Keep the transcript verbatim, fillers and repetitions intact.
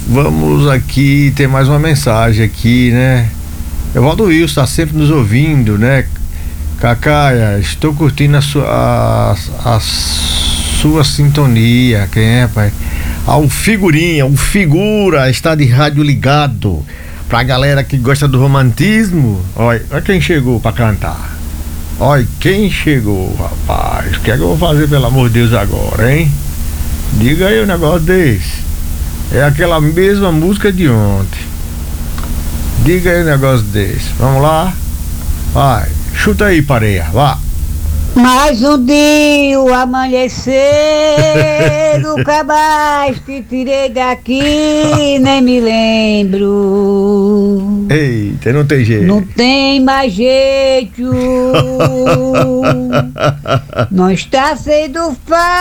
Vamos aqui, tem mais uma mensagem aqui, né? Evaldo Wilson está sempre nos ouvindo, né? Cacaia, estou curtindo a sua, a, a sua sintonia. Quem é, pai? Ah, o Figurinha, o Figura está de rádio ligado. Pra galera que gosta do romantismo, olha, olha quem chegou pra cantar. Olha quem chegou, rapaz. O que é que eu vou fazer, pelo amor de Deus, agora, hein? Diga aí um negócio desse. É aquela mesma música de ontem. Diga aí um negócio desse. Vamos lá? Vai, chuta aí, pareia, vá. Mais um dia o amanhecer, nunca mais te tirei daqui, nem me lembro. Eita, não tem jeito. Não tem mais jeito, não está sendo fácil.